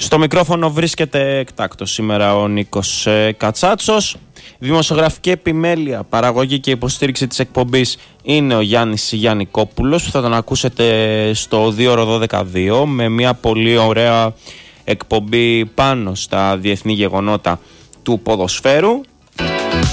Στο μικρόφωνο βρίσκεται εκτάκτος σήμερα ο Νίκος Κατσάτσος. Δημοσιογραφική επιμέλεια, παραγωγή και υποστήριξη της εκπομπής είναι ο Γιάννης Γιαννικόπουλος, που θα τον ακούσετε στο 2ωρο12 με μια πολύ ωραία εκπομπή πάνω στα διεθνή γεγονότα του ποδοσφαίρου.